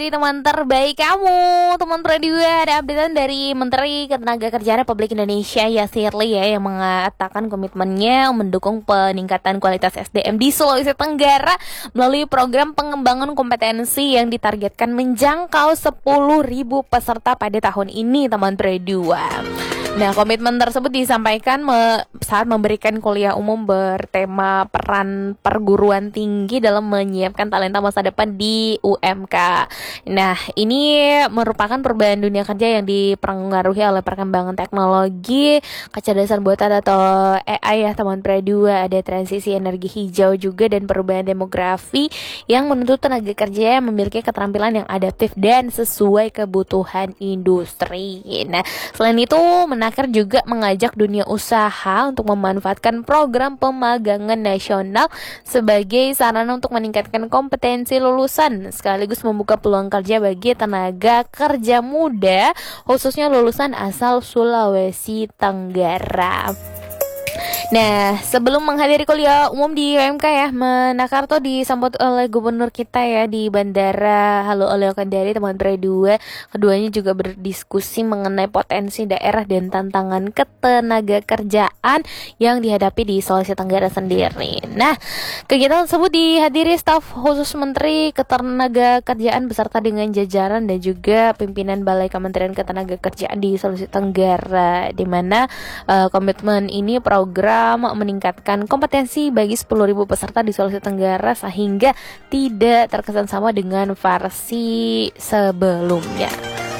Teman terbaik kamu, teman Pradua, ada updatean dari Menteri Ketenagakerjaan Republik Indonesia Yasir Lee ya, yang mengatakan komitmennya mendukung peningkatan kualitas SDM di Sulawesi Tenggara melalui program pengembangan kompetensi yang ditargetkan menjangkau 10.000 peserta pada tahun ini, teman Pradua. Nah, komitmen tersebut disampaikan saat memberikan kuliah umum bertema peran perguruan tinggi dalam menyiapkan talenta masa depan di UMK. Nah, ini merupakan perubahan dunia kerja yang dipengaruhi oleh perkembangan teknologi, kecerdasan buatan atau AI ya, teman Pradua. Ada transisi energi hijau juga dan perubahan demografi yang menuntut tenaga kerja yang memiliki keterampilan yang adaptif dan sesuai kebutuhan industri. Nah, selain itu Menaker juga mengajak dunia usaha untuk memanfaatkan program pemagangan nasional sebagai sarana untuk meningkatkan kompetensi lulusan sekaligus membuka peluang kerja bagi tenaga kerja muda khususnya lulusan asal Sulawesi Tenggara. Nah, sebelum menghadiri kuliah umum di UMK ya, Menakarto disambut oleh gubernur kita ya di Bandara Halu Oleo Kendari, teman Pradua. Keduanya juga berdiskusi mengenai potensi daerah dan tantangan ketenaga kerjaan yang dihadapi di Sulawesi Tenggara sendiri. Nah, kegiatan tersebut dihadiri staf khusus Menteri Ketenagakerjaan beserta dengan jajaran dan juga pimpinan Balai Kementerian Ketenagakerjaan di Sulawesi Tenggara, di mana komitmen ini program meningkatkan kompetensi bagi 10.000 peserta di Sulawesi Tenggara sehingga tidak terkesan sama dengan versi sebelumnya.